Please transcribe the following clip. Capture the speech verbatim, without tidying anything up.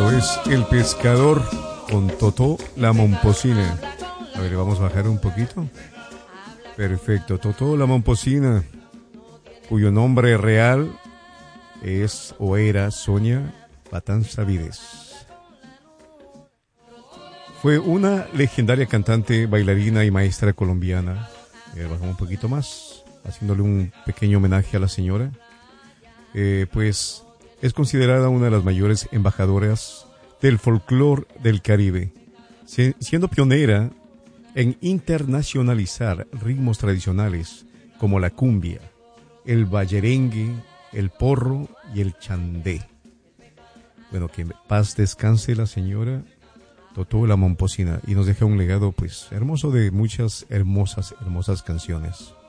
Esto es El Pescador con Totó la Momposina. A ver, vamos a bajar un poquito. Perfecto, Totó la Momposina, cuyo nombre real es o era Sonia Patán Savides. Fue una legendaria cantante, bailarina y maestra colombiana. Eh, bajamos un poquito más, haciéndole un pequeño homenaje a la señora. Eh, pues es considerada una de las mayores embajadoras del folclore del Caribe, siendo pionera en internacionalizar ritmos tradicionales como la cumbia, el ballerengue, el porro y el chandé. Bueno, que en paz descanse la señora Totó la Momposina y nos deja un legado pues hermoso de muchas hermosas, hermosas canciones.